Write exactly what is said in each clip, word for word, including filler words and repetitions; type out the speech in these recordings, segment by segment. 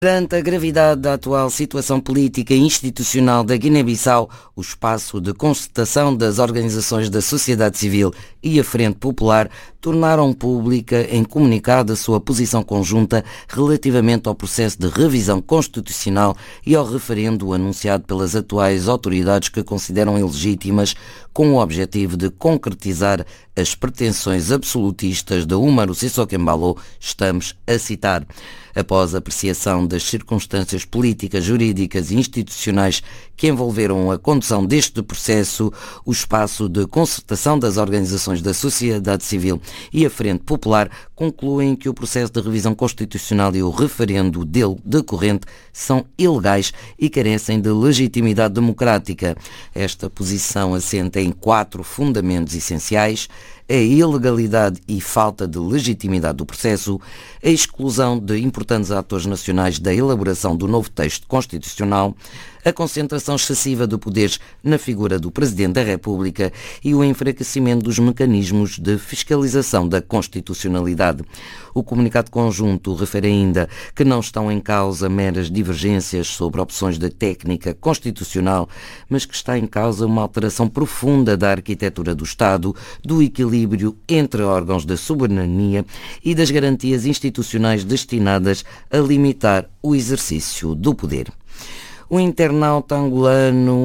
Perante a gravidade da atual situação política e institucional da Guiné-Bissau, o espaço de concertação das organizações da sociedade civil e a Frente Popular tornaram pública em comunicado a sua posição conjunta relativamente ao processo de revisão constitucional e ao referendo anunciado pelas atuais autoridades que consideram ilegítimas, com o objetivo de concretizar as pretensões absolutistas de Umaru Sissoco Embalo, estamos a citar. Após a apreciação das circunstâncias políticas, jurídicas e institucionais que envolveram a condução deste processo, o espaço de concertação das organizações da sociedade civil e a Frente Popular concluem que o processo de revisão constitucional e o referendo dele decorrente são ilegais e carecem de legitimidade democrática. Esta posição assenta em quatro fundamentos essenciais: a ilegalidade e falta de legitimidade do processo, a exclusão de importantes atores nacionais da elaboração do novo texto constitucional, a concentração excessiva de poderes na figura do Presidente da República e o enfraquecimento dos mecanismos de fiscalização da constitucionalidade. O comunicado conjunto refere ainda que não estão em causa meras divergências sobre opções de técnica constitucional, mas que está em causa uma alteração profunda da arquitetura do Estado, do equilíbrio entre órgãos da soberania e das garantias institucionais destinadas a limitar o exercício do poder. O internauta angolano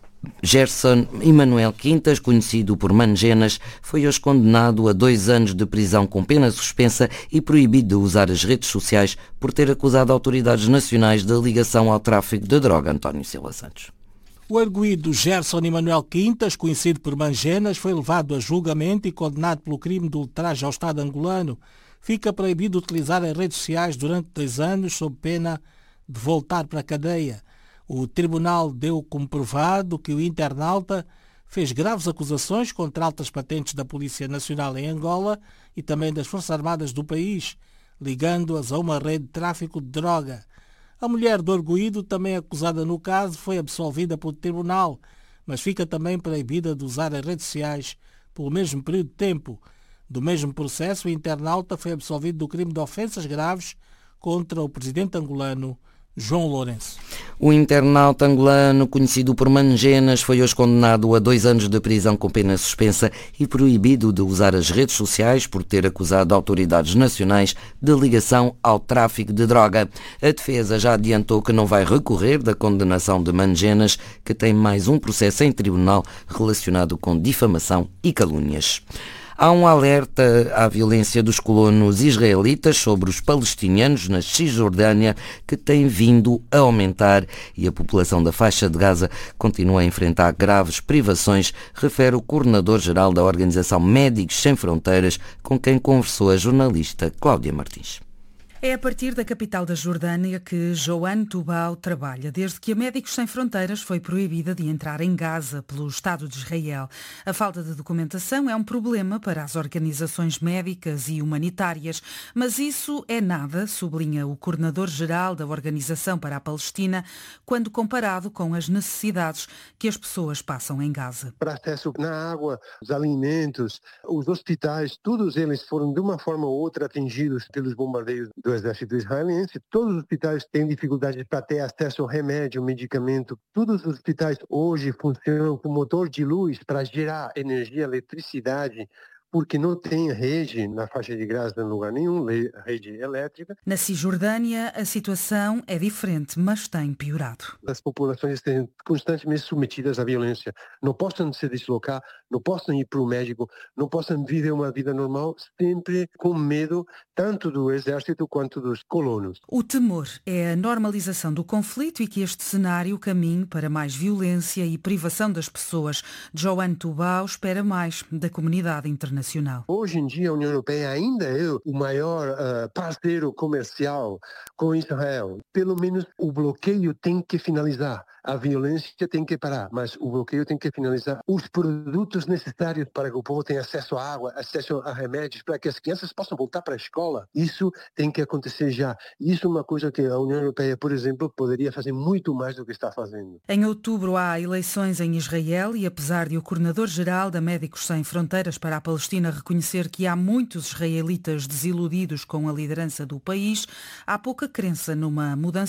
Gerson Emanuel Quintas, conhecido por Mangenas, foi hoje condenado a dois anos de prisão com pena suspensa e proibido de usar as redes sociais por ter acusado autoridades nacionais de ligação ao tráfico de droga. António Silva Santos. O arguido Gerson Emanuel Quintas, conhecido por Mangenas, foi levado a julgamento e condenado pelo crime de ultraje ao Estado angolano. Fica proibido utilizar as redes sociais durante dois anos sob pena de voltar para a cadeia. O tribunal deu como provado que o internauta fez graves acusações contra altas patentes da Polícia Nacional em Angola e também das Forças Armadas do país, ligando-as a uma rede de tráfico de droga. A mulher do arguido, também acusada no caso, foi absolvida pelo tribunal, mas fica também proibida de usar as redes sociais pelo mesmo período de tempo. Do mesmo processo, o internauta foi absolvido do crime de ofensas graves contra o presidente angolano, João Lourenço. O internauta angolano, conhecido por Mangenas, foi hoje condenado a dois anos de prisão com pena suspensa e proibido de usar as redes sociais por ter acusado autoridades nacionais de ligação ao tráfico de droga. A defesa já adiantou que não vai recorrer da condenação de Mangenas, que tem mais um processo em tribunal relacionado com difamação e calúnias. Há um alerta à violência dos colonos israelitas sobre os palestinianos na Cisjordânia que tem vindo a aumentar e a população da faixa de Gaza continua a enfrentar graves privações, refere o coordenador-geral da Organização Médicos Sem Fronteiras, com quem conversou a jornalista Cláudia Martins. É a partir da capital da Jordânia que Joanne Tubau trabalha, desde que a Médicos Sem Fronteiras foi proibida de entrar em Gaza pelo Estado de Israel. A falta de documentação é um problema para as organizações médicas e humanitárias, mas isso é nada, sublinha o coordenador-geral da Organização para a Palestina, quando comparado com as necessidades que as pessoas passam em Gaza. Para acesso na água, os alimentos, os hospitais, todos eles foram de uma forma ou outra atingidos pelos bombardeios do exército israelense. Todos os hospitais têm dificuldade para ter acesso ao remédio, medicamento. Todos os hospitais hoje funcionam com motor de luz para gerar energia, eletricidade, porque não tem rede na faixa de Gaza em lugar nenhum, rede elétrica. Na Cisjordânia, a situação é diferente, mas tem piorado. As populações estão constantemente submetidas à violência. Não possam se deslocar, não possam ir para o médico, não possam viver uma vida normal, sempre com medo tanto do exército quanto dos colonos. O temor é a normalização do conflito e que este cenário caminhe para mais violência e privação das pessoas. Joanne Tubau espera mais da comunidade internacional. Hoje em dia a União Europeia ainda é o maior uh, parceiro comercial com Israel. Pelo menos o bloqueio tem que finalizar. A violência tem que parar, mas o bloqueio tem que finalizar. Os produtos necessários para que o povo tenha acesso à água, acesso a remédios, para que as crianças possam voltar para a escola, isso tem que acontecer já. Isso é uma coisa que a União Europeia, por exemplo, poderia fazer muito mais do que está fazendo. Em outubro há eleições em Israel e apesar de o coordenador-geral da Médicos Sem Fronteiras para a Palestina Palestina reconhecer que há muitos israelitas desiludidos com a liderança do país, há pouca crença numa mudança